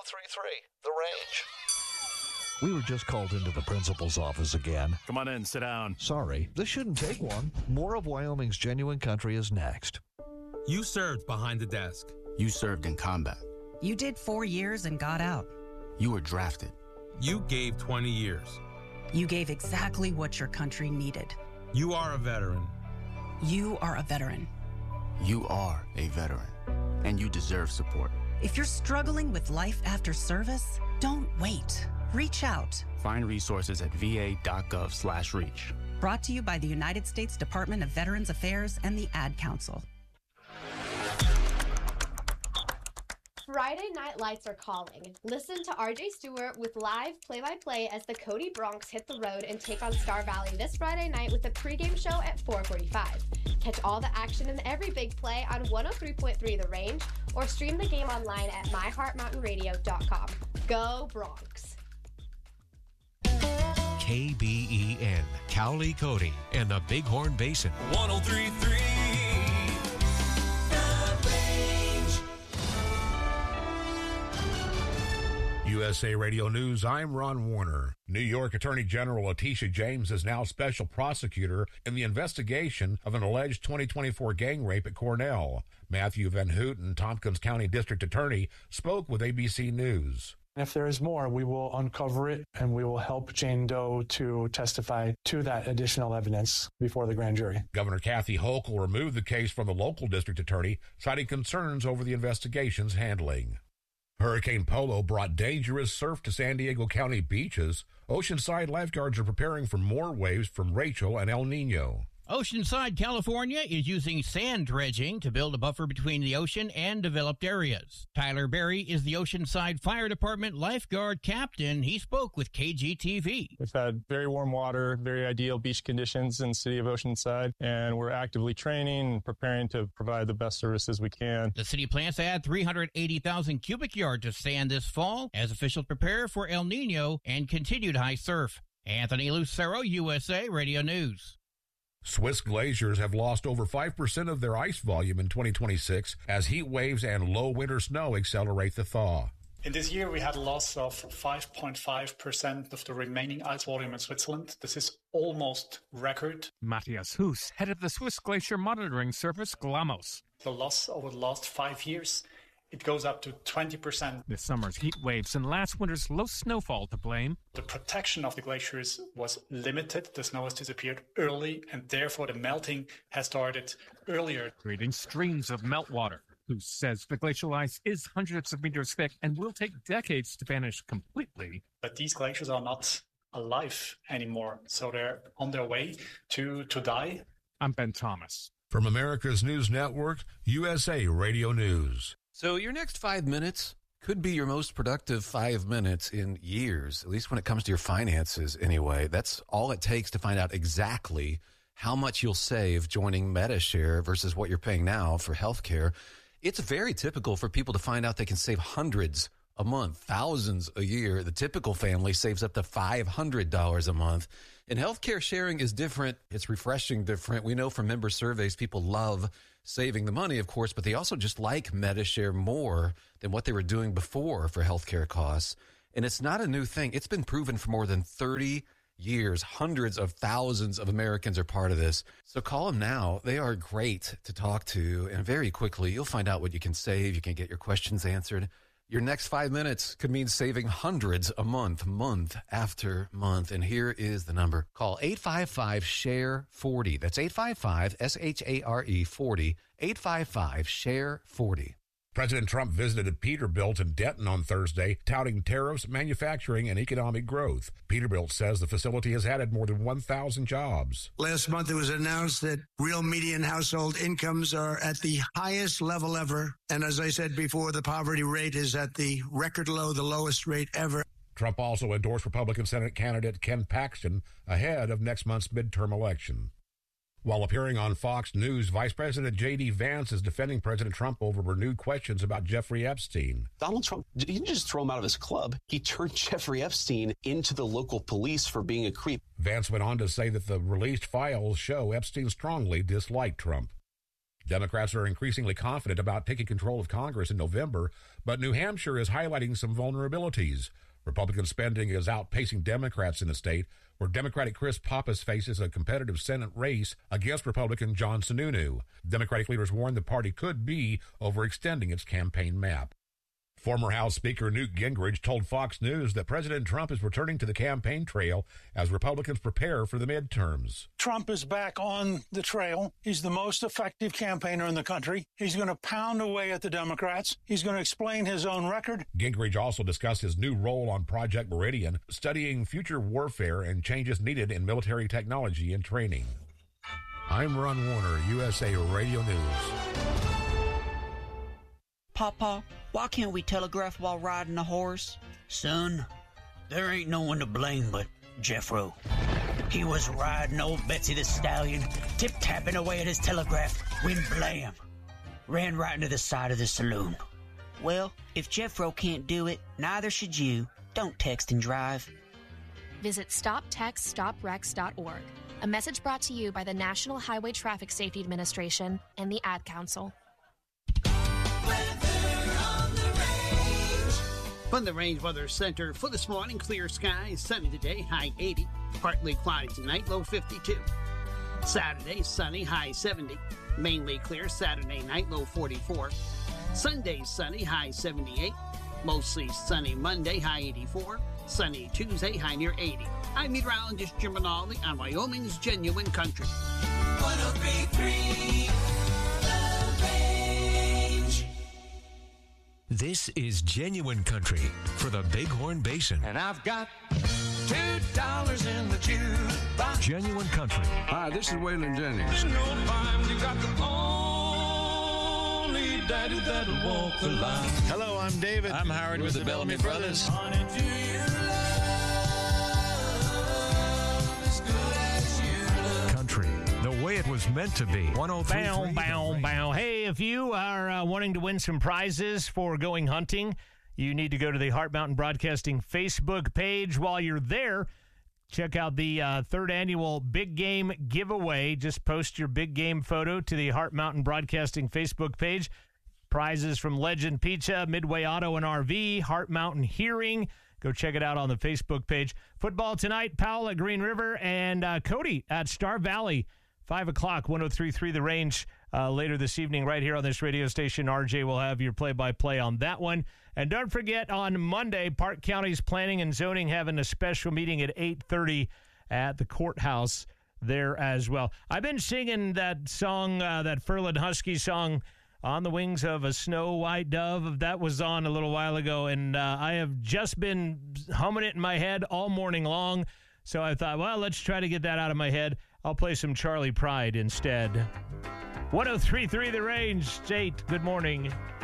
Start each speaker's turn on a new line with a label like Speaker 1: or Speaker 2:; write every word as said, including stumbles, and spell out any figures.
Speaker 1: three three, The Range.
Speaker 2: We were just called into the principal's office again.
Speaker 3: Come on in, sit down.
Speaker 2: Sorry, this shouldn't take long. More of Wyoming's Genuine Country is next.
Speaker 4: You served behind the desk.
Speaker 5: You served in combat.
Speaker 6: You did four years and got out.
Speaker 5: You were drafted.
Speaker 4: You gave twenty years.
Speaker 6: You gave exactly what your country needed.
Speaker 4: You are a veteran.
Speaker 6: You are a veteran.
Speaker 5: You are a veteran, and you deserve support.
Speaker 6: If you're struggling with life after service, don't wait. Reach out.
Speaker 5: Find resources at va.gov slash reach.
Speaker 6: Brought to you by the United States Department of Veterans Affairs and the Ad Council.
Speaker 7: Friday Night Lights are calling. Listen to R J Stewart with live play-by-play as the Cody Bronx hit the road and take on Star Valley this Friday night with a pregame show at four forty-five. Catch all the action and every big play on one oh three point three The Range or stream the game online at my heart mountain radio dot com. Go Bronx!
Speaker 8: K B E N, Cowley, Cody, and the Bighorn Basin.
Speaker 9: one oh three point three
Speaker 10: U S A Radio News, I'm Ron Warner. New York Attorney General Letitia James is now special prosecutor in the investigation of an alleged twenty twenty-four gang rape at Cornell. Matthew Van Houten, Tompkins County District Attorney, spoke with A B C News.
Speaker 11: If there is more, we will uncover it and we will help Jane Doe to testify to that additional evidence before the grand jury.
Speaker 10: Governor Kathy Hochul removed the case from the local district attorney, citing concerns over the investigation's handling. Hurricane Polo brought dangerous surf to San Diego County beaches. Oceanside lifeguards are preparing for more waves from Rachel and El Nino.
Speaker 12: Oceanside, California is using sand dredging to build a buffer between the ocean and developed areas. Tyler Berry is the Oceanside Fire Department lifeguard captain. He spoke with K G T V.
Speaker 13: We've had very warm water, very ideal beach conditions in the city of Oceanside, and we're actively training and preparing to provide the best services we can.
Speaker 12: The city plans to add three hundred eighty thousand cubic yards of sand this fall as officials prepare for El Nino and continued high surf. Anthony Lucero, U S A Radio News.
Speaker 10: Swiss glaciers have lost over five percent of their ice volume in twenty twenty-six as heat waves and low winter snow accelerate the thaw.
Speaker 14: In this year, we had a loss of five point five percent of the remaining ice volume in Switzerland. This is almost record.
Speaker 15: Matthias Huss, head of the Swiss Glacier Monitoring Service, GLAMOS.
Speaker 14: The loss over the last five years, it goes up to twenty percent.
Speaker 15: This summer's heat waves and last winter's low snowfall to blame.
Speaker 14: The protection of the glaciers was limited. The snow has disappeared early, and therefore the melting has started earlier,
Speaker 15: creating streams of meltwater. Who says the glacial ice is hundreds of meters thick and will take decades to vanish completely.
Speaker 14: But these glaciers are not alive anymore, so they're on their way to, to die.
Speaker 15: I'm Ben Thomas.
Speaker 10: From America's News Network, U S A Radio News.
Speaker 16: So your next five minutes could be your most productive five minutes in years, at least when it comes to your finances anyway. That's all it takes to find out exactly how much you'll save joining Medi-Share versus what you're paying now for healthcare. It's very typical for people to find out they can save hundreds a month, thousands a year. The typical family saves up to five hundred dollars a month. And healthcare sharing is different. It's refreshing different. We know from member surveys, people love saving the money, of course, but they also just like Medi-Share more than what they were doing before for healthcare costs. And it's not a new thing. It's been proven for more than thirty years. Hundreds of thousands of Americans are part of this. So call them now. They are great to talk to. And very quickly, you'll find out what you can save. You can get your questions answered. Your next five minutes could mean saving hundreds a month, month after month. And here is the number. Call eight five five, S H A R E, forty. That's eight five five, S H A R E, forty. eight five five, S H A R E, forty.
Speaker 10: President Trump visited Peterbilt in Denton on Thursday, touting tariffs, manufacturing, and economic growth. Peterbilt says the facility has added more than one thousand jobs.
Speaker 17: Last month, it was announced that real median household incomes are at the highest level ever. And as I said before, the poverty rate is at the record low, the lowest rate ever.
Speaker 10: Trump also endorsed Republican Senate candidate Ken Paxton ahead of next month's midterm election. While appearing on Fox News, Vice President J D. Vance is defending President Trump over renewed questions about Jeffrey Epstein.
Speaker 18: Donald Trump, he didn't just throw him out of his club. He turned Jeffrey Epstein into the local police for being a creep.
Speaker 10: Vance went on to say that the released files show Epstein strongly disliked Trump. Democrats are increasingly confident about taking control of Congress in November, but New Hampshire is highlighting some vulnerabilities. Republican spending is outpacing Democrats in the state, where Democratic Chris Pappas faces a competitive Senate race against Republican John Sununu. Democratic leaders warn the party could be overextending its campaign map. Former House Speaker Newt Gingrich told Fox News that President Trump is returning to the campaign trail as Republicans prepare for the midterms.
Speaker 1: Trump is back on the trail. He's the most effective campaigner in the country. He's going to pound away at the Democrats. He's going to explain his own record.
Speaker 10: Gingrich also discussed his new role on Project Meridian, studying future warfare and changes needed in military technology and training. I'm Ron Warner, U S A Radio News.
Speaker 3: Papa, why can't we telegraph while riding a horse?
Speaker 9: Son, there ain't no one to blame but Jeffro. He was riding old Betsy the Stallion, tip-tapping away at his telegraph, when blam, ran right into the side of the saloon.
Speaker 3: Well, if Jeffro can't do it, neither should you. Don't text and drive.
Speaker 19: Visit stop text stop wrecks dot org. A message brought to you by the National Highway Traffic Safety Administration and the Ad Council.
Speaker 20: From the Range Weather Center for this morning, clear skies, sunny today, high eighty. Partly cloudy tonight, low fifty-two. Saturday, sunny, high seventy. Mainly clear Saturday night, low forty-four. Sunday, sunny, high seventy-eight. Mostly sunny Monday, high eighty-four. Sunny Tuesday, high near eighty. I'm meteorologist Jim Rinaldi on Wyoming's Genuine Country.
Speaker 21: one oh three point three
Speaker 8: This is Genuine Country for the Bighorn Basin.
Speaker 21: And I've got two dollars in the jukebox.
Speaker 8: Genuine Country.
Speaker 22: Hi, this is Waylon Jennings.
Speaker 21: No time, you got the only daddy that'll walk the line.
Speaker 23: Hello, I'm David.
Speaker 22: I'm Howard with, with the Bellamy, Bellamy Brothers.
Speaker 21: Honey, do you love as good as you look?
Speaker 8: Country, the way it was meant to be. one oh three point three
Speaker 24: Bow, bow, bow. Hey, if you are uh, wanting to win some prizes for going hunting, you need to go to the Heart Mountain Broadcasting Facebook page. While you're there, check out the uh, third annual Big Game Giveaway. Just post your big game photo to the Heart Mountain Broadcasting Facebook page. Prizes from Legend Pizza, Midway Auto and R V, Heart Mountain Hearing. Go check it out on the Facebook page. Football tonight, Powell at Green River and uh, Cody at Star Valley. five o'clock, one oh three point three The Range uh, later this evening right here on this radio station. R J will have your play-by-play on that one. And don't forget, on Monday, Park County's Planning and Zoning having a special meeting at eight thirty at the courthouse there as well. I've been singing that song, uh, that Furlan Husky song, On the Wings of a Snow White Dove. That was on a little while ago, and uh, I have just been humming it in my head all morning long. So I thought, well, let's try to get that out of my head. I'll play some Charlie Pride instead. one oh three point three The Range, State, good morning.